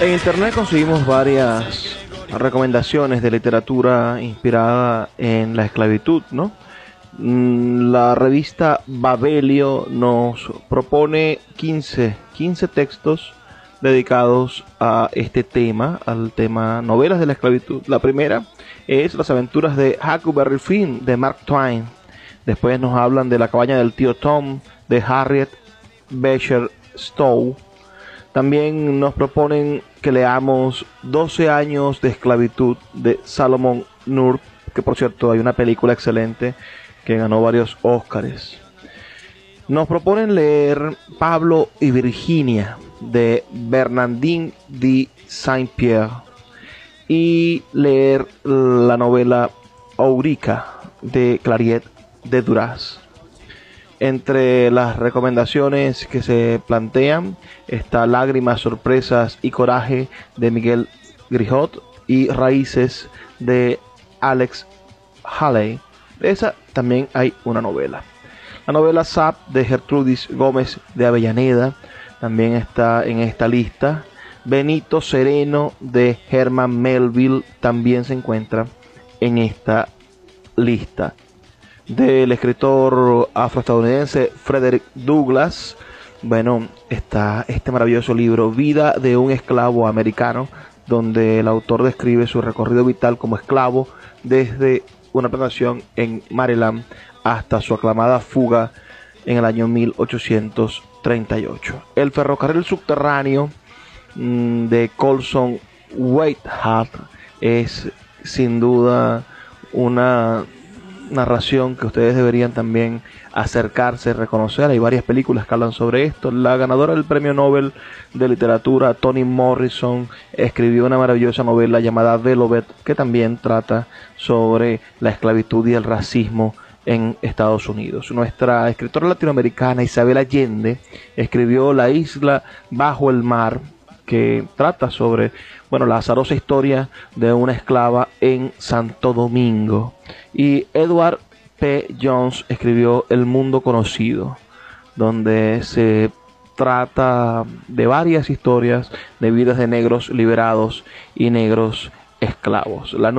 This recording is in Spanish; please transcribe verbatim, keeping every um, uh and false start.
En internet conseguimos varias recomendaciones de literatura inspirada en la esclavitud, ¿no? Mm, La revista Babelio nos propone quince, quince textos dedicados a este tema, al tema novelas de la esclavitud. La primera es Las aventuras de Huckleberry Finn de Mark Twain. Después nos hablan de La cabaña del tío Tom de Harriet Beecher Stowe. También nos proponen que leamos doce años de esclavitud de Salomon Nur, que por cierto hay una película excelente que ganó varios Óscares. Nos proponen leer Pablo y Virginia de Bernardin de Saint-Pierre y leer la novela Ourika de Clariette de Duras. Entre las recomendaciones que se plantean está Lágrimas, sorpresas y coraje de Miguel Grijot y Raíces de Alex Haley. De esa también hay una novela. La novela Zap de Gertrudis Gómez de Avellaneda también está en esta lista. Benito Sereno de Herman Melville también se encuentra en esta lista. Del escritor afroestadounidense Frederick Douglass, bueno, está este maravilloso libro, Vida de un esclavo americano, donde el autor describe su recorrido vital como esclavo desde una plantación en Maryland hasta su aclamada fuga en el año mil ochocientos treinta y ocho. El ferrocarril subterráneo mmm, de Colson Whitehead es sin duda una narración que ustedes deberían también acercarse, reconocer. Hay varias películas que hablan sobre esto. La ganadora del premio Nobel de literatura, Toni Morrison, escribió una maravillosa novela llamada Velvet, que también trata sobre la esclavitud y el racismo en Estados Unidos. Nuestra escritora latinoamericana Isabel Allende escribió La isla bajo el mar, que trata sobre, bueno, la azarosa historia de una esclava en Santo Domingo. Y Edward P. Jones escribió El mundo conocido, donde se trata de varias historias de vidas de negros liberados y negros esclavos. La